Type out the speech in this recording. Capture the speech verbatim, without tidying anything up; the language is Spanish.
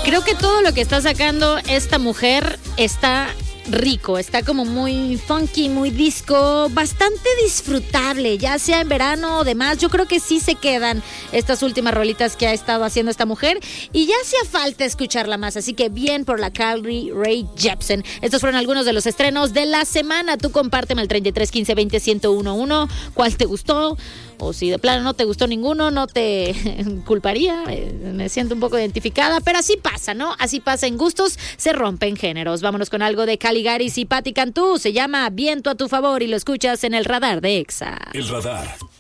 Creo que todo lo que está sacando esta mujer está rico, está como muy funky, muy disco, bastante disfrutable, ya sea en verano o demás. Yo creo que sí se quedan estas últimas rolitas que ha estado haciendo esta mujer y ya hacía falta escucharla más, así que bien por la Carly Rae Jepsen. Estos fueron algunos de los estrenos de la semana. Tú compárteme al treinta y tres quince veinte ciento uno uno cuál te gustó, o si de plano no te gustó ninguno, no te culparía, me siento un poco identificada, pero así pasa, ¿no? Así pasa, en gustos se rompen géneros. Vámonos con algo de Caligaris y Patti Cantú, se llama Viento a tu favor y lo escuchas en el radar de Exa. El radar.